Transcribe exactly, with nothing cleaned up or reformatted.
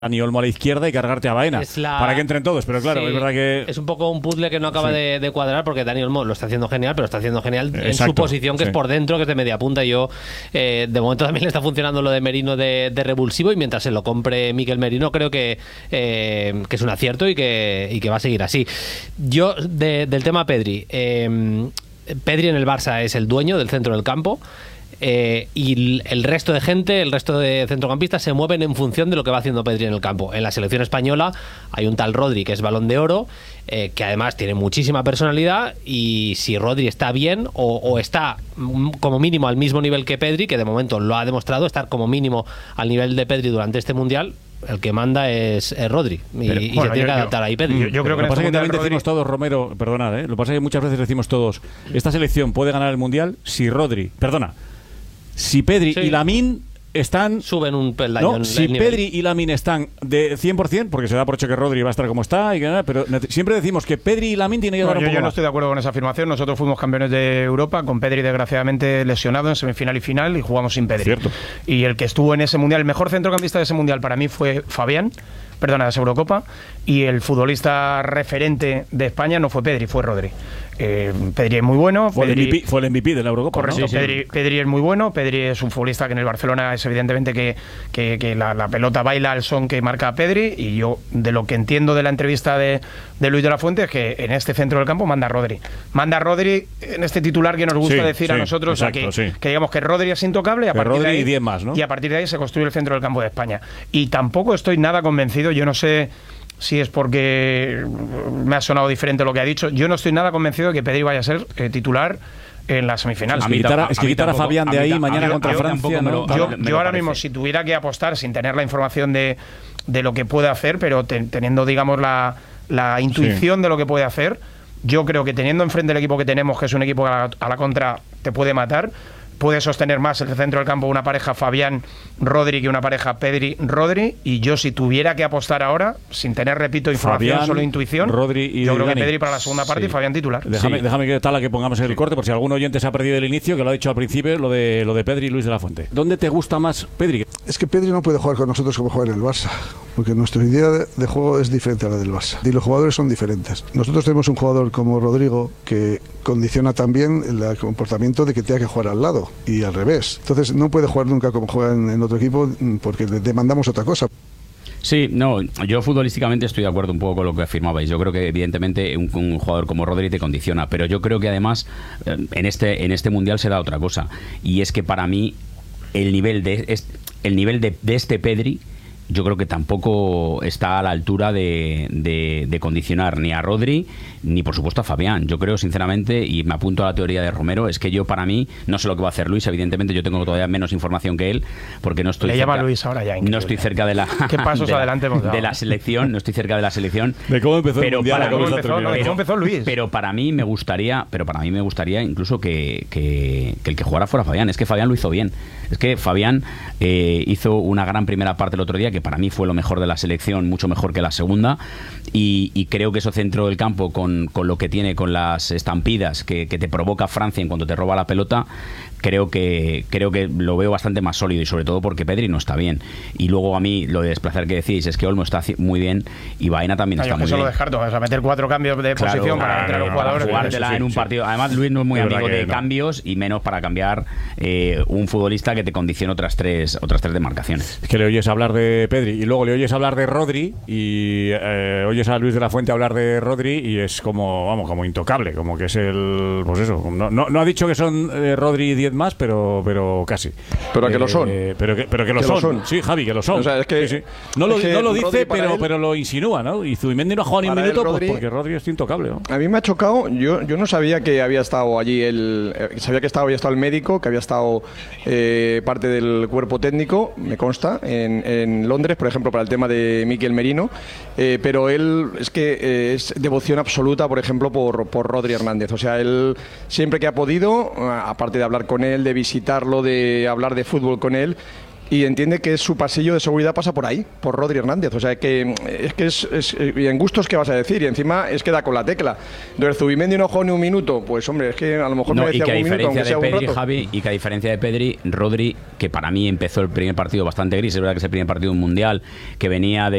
Dani Olmo a la izquierda y cargarte a Baena la... para que entren todos, pero claro, sí, es verdad que es un poco un puzzle que no acaba sí. de, de cuadrar, porque Dani Olmo lo está haciendo genial, pero está haciendo genial Exacto, en su posición, que sí. es por dentro, que es de media punta. Y yo eh, de momento también le está funcionando lo de Merino de, de revulsivo, y mientras se lo compre Mikel Merino creo que, eh, que es un acierto y que, y que va a seguir así. Yo de, del tema Pedri, eh, Pedri en el Barça es el dueño del centro del campo. Eh, y el resto de gente, el resto de centrocampistas se mueven en función de lo que va haciendo Pedri en el campo. En la selección española hay un tal Rodri que es Balón de Oro, eh, que además tiene muchísima personalidad, y si Rodri está bien o, o está como mínimo al mismo nivel que Pedri, que de momento lo ha demostrado, estar como mínimo al nivel de Pedri durante este Mundial, el que manda es, es Rodri, y, pero, y bueno, se tiene yo, que adaptar yo, ahí Pedri. Yo, yo creo que, lo que pasa es que también Rodri... decimos todos, Romero, perdonad, ¿eh? Lo que pasa es que muchas veces decimos todos, esta selección puede ganar el Mundial si Rodri, perdona, si Pedri sí. y Lamine están... Suben un peldañón. No, si Pedri y Lamine están de cien por cien, porque se da por hecho que Rodri va a estar como está, y que, pero siempre decimos que Pedri y Lamine tienen que dar no, un yo, poco yo no más. estoy de acuerdo con esa afirmación. Nosotros fuimos campeones de Europa con Pedri desgraciadamente lesionado en semifinal y final, y jugamos sin Pedri. Cierto. Y el que estuvo en ese Mundial, el mejor centrocampista de ese Mundial para mí fue Fabián, perdona, de esa Eurocopa, y el futbolista referente de España no fue Pedri, fue Rodri. Eh, Pedri es muy bueno. Fue, Pedri, el M V P, fue el M V P de la Eurocopa. Correcto, ¿no? Sí, Pedri, sí. Pedri es muy bueno. Pedri es un futbolista que en el Barcelona es evidentemente que, que, que la, la pelota baila al son que marca Pedri, y yo de lo que entiendo de la entrevista de, de Luis de la Fuente es que en este centro del campo manda Rodri. Manda Rodri en este titular que nos gusta sí, decir sí, a nosotros, exacto, a que, sí. que digamos que Rodri es intocable, y a, partir Rodri de ahí, y diez más, ¿no? y a partir de ahí se construye el centro del campo de España. Y tampoco estoy nada convencido, yo no sé si es porque me ha sonado diferente lo que ha dicho, yo no estoy nada convencido de que Pedri vaya a ser eh, titular en la semifinal. Es que quitar, es que quitar a, a Fabián de ahí mañana yo, contra yo, Francia. ¿no? Yo, yo, me yo ahora parece. mismo, si tuviera que apostar sin tener la información de, de lo que puede hacer, pero te, teniendo, digamos, la, la intuición sí. de lo que puede hacer, yo creo que teniendo enfrente el equipo que tenemos, que es un equipo que a la, a la contra te puede matar, puede sostener más el centro del campo una pareja Fabián-Rodri que una pareja Pedri-Rodri, y yo si tuviera que apostar ahora, sin tener, repito, información, Fabián, solo intuición, Rodri y yo creo Dani. que Pedri para la segunda parte sí. y Fabián titular. Déjame, sí. déjame que tal la que pongamos en el corte, por si algún oyente se ha perdido el inicio, que lo ha dicho al principio, lo de, lo de Pedri y Luis de la Fuente. ¿Dónde te gusta más Pedri? Es que Pedri no puede jugar con nosotros como juega en el Barça, porque nuestra idea de, de juego es diferente a la del Barça, y los jugadores son diferentes. Nosotros tenemos un jugador como Rodrigo que condiciona también el comportamiento de que tenga que jugar al lado, y al revés. Entonces no puede jugar nunca como juega en, en otro equipo, porque le demandamos otra cosa. Sí, no, yo futbolísticamente estoy de acuerdo un poco con lo que afirmabais. Yo creo que evidentemente un, un jugador como Rodri te condiciona, pero yo creo que además en este, en este Mundial se da otra cosa, y es que para mí el nivel de, el nivel de, de este Pedri, yo creo que tampoco está a la altura de, de, de condicionar ni a Rodri ni por supuesto a Fabián. Yo creo sinceramente, y me apunto a la teoría de Romero, es que yo para mí, no sé lo que va a hacer Luis, evidentemente yo tengo todavía menos información que él, porque no estoy Le cerca, llama Luis ahora ya, no estoy cerca de la ¿Qué pasos de, adelante hemos dado? de la selección, no estoy cerca de la selección. De cómo empezó pero el mundial, para cómo mí, empezó, no, de cómo empezó Luis. Pero para mí me gustaría, pero para mí me gustaría incluso que, que, que el que jugara fuera Fabián. Es que Fabián lo hizo bien. Es que Fabián eh, hizo una gran primera parte el otro día, que para mí fue lo mejor de la selección, mucho mejor que la segunda, y, y creo que eso centro del campo con, con lo que tiene, con las estampidas que, que te provoca Francia en cuanto te roba la pelota, creo que creo que lo veo bastante más sólido, y sobre todo porque Pedri no está bien. Y luego a mí lo de desplazar que decís es que Olmo está muy bien y Baena también no, está muy eso bien. Lo descarto, vas a meter cuatro cambios de claro, posición claro, para entrar a un jugador, para jugártela sí, en un partido. Además Luis no es muy de amigo de no. cambios, y menos para cambiar eh, un futbolista que te condiciona otras tres otras tres demarcaciones. Es que le oyes hablar de Pedri y luego le oyes hablar de Rodri, y eh, oyes a Luis de la Fuente hablar de Rodri, y es como, vamos, como intocable, como que es el, pues eso, no, no, no ha dicho que son eh, Rodri y diez más, pero pero casi. Pero que eh, lo son. Pero que, pero que, lo, que son. lo son. Sí, Javi, que lo son. O sea, es que, sí, sí. No, lo, es que no lo dice, pero, él, pero lo insinúa, ¿no? Y Zubimendi no ha jugado ni un minuto, Rodri, pues porque Rodri es intocable, ¿no? A mí me ha chocado, yo, yo no sabía que había estado allí, el, eh, sabía que estaba, había estado el médico, que había estado eh, parte del cuerpo técnico, me consta, en, en Londres, por ejemplo, para el tema de Mikel Merino, eh, pero él es que eh, es devoción absoluta, por ejemplo, por, por Rodri Hernández. O sea, él siempre que ha podido, aparte de hablar con él, de visitarlo, de hablar de fútbol con él, y entiende que su pasillo de seguridad pasa por ahí, por Rodri Hernández. O sea, que es que es, es y en gustos, ¿qué vas a decir? Y encima es que da con la tecla. Entonces, Zubimendi no jugó ni un minuto, pues hombre, es que a lo mejor no, merecía y que a algún minuto, aunque diferencia sea de un Pedri, rato. Javi, y que a diferencia de Pedri, Rodri, que para mí empezó el primer partido bastante gris, es verdad que es el primer partido mundial, que venía de